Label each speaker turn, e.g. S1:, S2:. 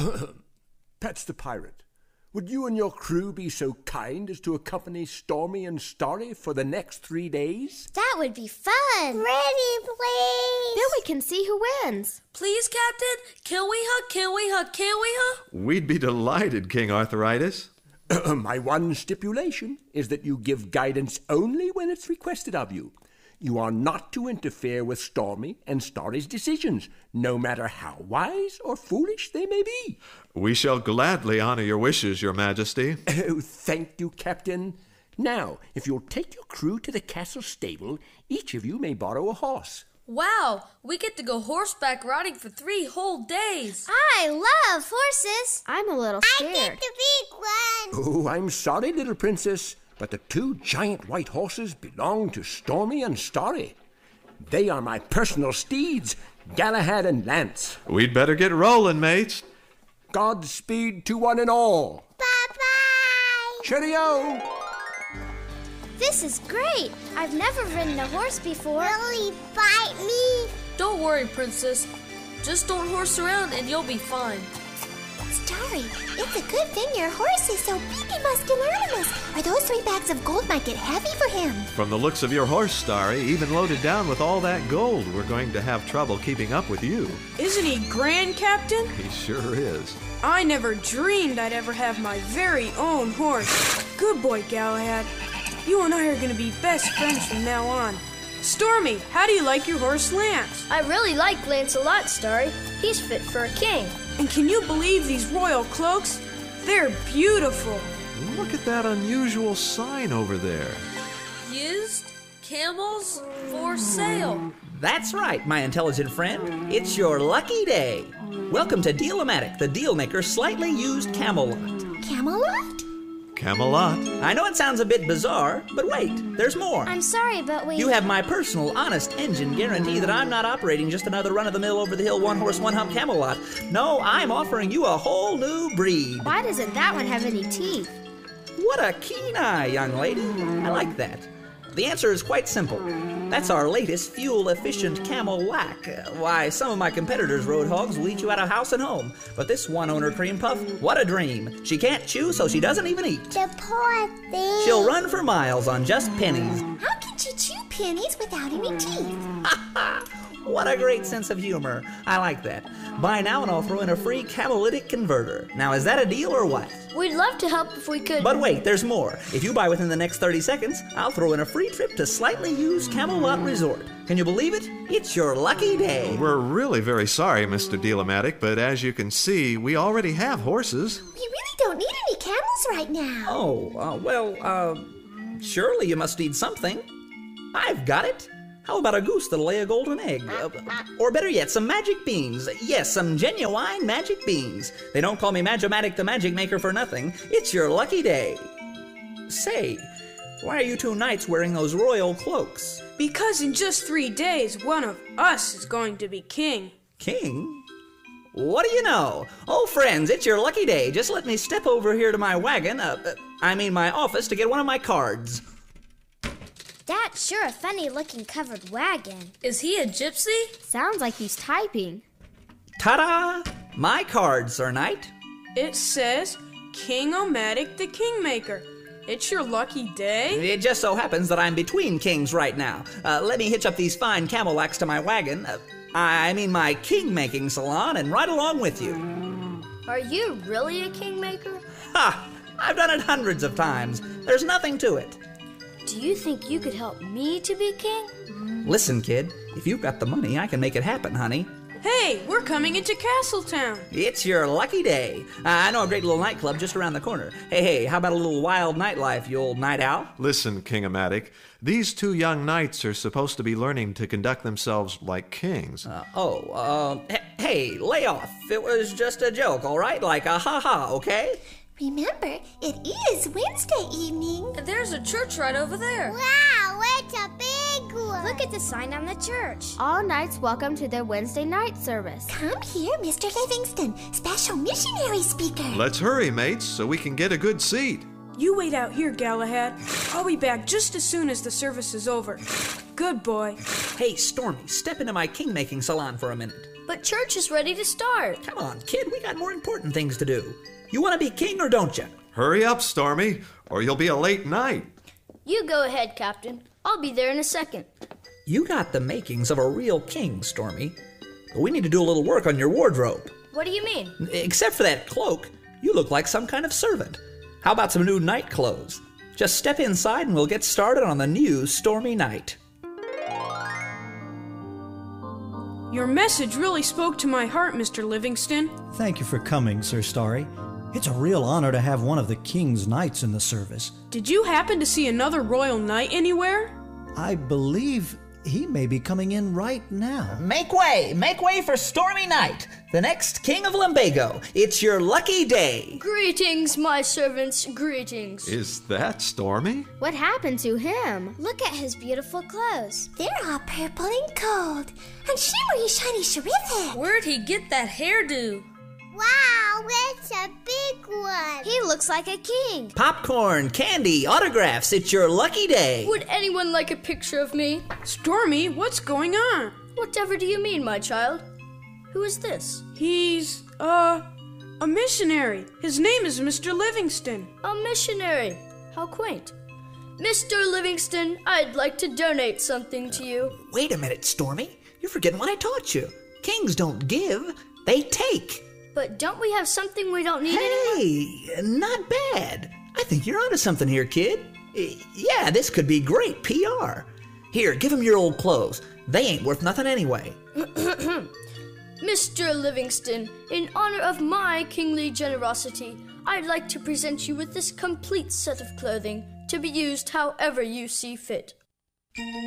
S1: Pets the Pirate, would you and your crew be so kind as to accompany Stormy and Starry for the next 3 days?
S2: That would be fun.
S3: Ready, please.
S2: Then we can see who wins.
S4: Please, Captain, can we hug, can we hug, can we hug?
S5: We'd be delighted, King Arthuritis.
S1: My one stipulation is that you give guidance only when it's requested of you. You are not to interfere with Stormy and Starry's decisions, no matter how wise or foolish they may be.
S5: We shall gladly honor your wishes, Your Majesty.
S1: Oh, thank you, Captain. Now, if you'll take your crew to the castle stable, each of you may borrow a horse.
S4: Wow, we get to go horseback riding for 3 whole days.
S2: I love horses. I'm a little scared.
S3: I get the big one.
S1: Oh, I'm sorry, little princess, but the 2 giant white horses belong to Stormy and Starry. They are my personal steeds, Galahad and Lance.
S5: We'd better get rolling, mates.
S1: Godspeed to one and all.
S3: Bye-bye.
S1: Cheerio!
S2: This is great. I've never ridden a horse before.
S3: Will he bite me?
S4: Don't worry, Princess. Just don't horse around and you'll be fine.
S3: Starry, it's a good thing your horse is so big and muscularmous, or those 3 bags of gold might get heavy for him.
S5: From the looks of your horse, Starry, even loaded down with all that gold, we're going to have trouble keeping up with you.
S6: Isn't he grand, Captain?
S5: He sure is.
S6: I never dreamed I'd ever have my very own horse. Good boy, Galahad. You and I are going to be best friends from now on. Stormy, how do you like your horse, Lance?
S7: I really like Lance a lot, Starry. He's fit for a king.
S6: And can you believe these royal cloaks? They're beautiful.
S5: Look at that unusual sign over there.
S4: Used camels for sale.
S8: That's right, my intelligent friend. It's your lucky day. Welcome to Deal-O-Matic, the deal maker slightly used Camelot.
S3: Camelot?
S5: Camelot.
S8: I know it sounds a bit bizarre, but wait, there's more.
S2: I'm sorry, but
S8: You have my personal, honest engine guarantee that I'm not operating just another run-of-the-mill, over-the-hill, one-horse, one-hump Camelot. No, I'm offering you a whole new breed.
S2: Why doesn't that one have any teeth?
S8: What a keen eye, young lady. I like that. The answer is quite simple. That's our latest fuel-efficient Camel Lac. Why, some of my competitors' road hogs will eat you out of house and home. But this one-owner cream puff, what a dream. She can't chew, so she doesn't even eat.
S3: The poor thing.
S8: She'll run for miles on just pennies.
S3: How can she chew pennies without any teeth?
S8: What a great sense of humor. I like that. Buy now and I'll throw in a free Camolytic converter. Now, is that a deal or what?
S7: We'd love to help if we could.
S8: But wait, there's more. If you buy within the next 30 seconds, I'll throw in a free trip to slightly used Camelot Resort. Can you believe it? It's your lucky day.
S5: We're really very sorry, Mr. Deal-O-Matic, but as you can see, we already have horses.
S3: We really don't need any camels right now.
S8: Oh, surely you must need something. I've got it. How about a goose that'll lay a golden egg? Or better yet, some magic beans. Yes, some genuine magic beans. They don't call me Magimatic the Magic Maker for nothing. It's your lucky day. Say, why are you 2 knights wearing those royal cloaks?
S6: Because in just 3 days, one of us is going to be king.
S8: King? What do you know? Oh, friends, it's your lucky day. Just let me step over here to my wagon, my office, to get one of my cards.
S2: That's sure a funny-looking covered wagon.
S4: Is he a gypsy?
S2: Sounds like he's typing.
S8: Ta-da! My card, Sir Knight.
S6: It says King-O-Matic the Kingmaker. It's your lucky day?
S8: It just so happens that I'm between kings right now. Let me hitch up these fine Camelacs to my wagon. My king-making salon, and right along with you.
S7: Are you really a kingmaker?
S8: Ha! I've done it hundreds of times. There's nothing to it.
S7: Do you think you could help me to be king?
S8: Listen, kid, if you've got the money, I can make it happen, honey.
S6: Hey, we're coming into Castletown.
S8: It's your lucky day. I know a great little nightclub just around the corner. Hey, how about a little wild nightlife, you old night owl?
S5: Listen, King-O-Matic, these 2 young knights are supposed to be learning to conduct themselves like kings.
S8: Hey, lay off. It was just a joke, all right? Like a ha-ha, okay?
S3: Remember, it is Wednesday evening.
S4: There's a church right over there.
S3: Wow, it's a big one.
S2: Look at the sign on the church. All knights welcome to their Wednesday night service.
S3: Come here, Mr. Livingston, special missionary speaker.
S5: Let's hurry, mates, so we can get a good seat.
S6: You wait out here, Galahad. I'll be back just as soon as the service is over. Good boy.
S8: Hey, Stormy, step into my king-making salon for a minute.
S4: But church is ready to start.
S8: Come on, kid, we got more important things to do. You want to be king or don't you?
S5: Hurry up, Stormy, or you'll be a late night.
S7: You go ahead, Captain. I'll be there in a second.
S8: You got the makings of a real king, Stormy. But we need to do a little work on your wardrobe.
S7: What do you mean?
S8: Except for that cloak, you look like some kind of servant. How about some new night clothes? Just step inside and we'll get started on the new stormy night.
S6: Your message really spoke to my heart, Mr. Livingston.
S9: Thank you for coming, Sir Starry. It's a real honor to have one of the King's Knights in the service.
S6: Did you happen to see another royal knight anywhere?
S9: I believe he may be coming in right now.
S8: Make way for Stormy Night, the next king of Lumbago. It's your lucky day.
S7: Greetings, my servants, greetings.
S5: Is that Stormy?
S2: What happened to him? Look at his beautiful clothes.
S3: They're all purple and gold, and shimmery, shiny, terrific.
S4: Where'd he get that hairdo?
S2: Wow, it's a big one. He looks like a king.
S8: Popcorn, candy, autographs. It's your lucky day.
S7: Would anyone like a picture of me?
S6: Stormy, what's going on?
S7: Whatever do you mean, my child? Who is this?
S6: He's, a missionary. His name is Mr. Livingston.
S7: A missionary. How quaint. Mr. Livingston, I'd like to donate something to you.
S8: Wait a minute, Stormy. You're forgetting what I taught you. Kings don't give, they take.
S7: But don't we have something we don't need anymore?
S8: Hey, not bad. I think you're onto something here, kid. Yeah, this could be great PR. Here, give him your old clothes. They ain't worth nothing anyway.
S7: Mr. Livingston, in honor of my kingly generosity, I'd like to present you with this complete set of clothing to be used however you see fit.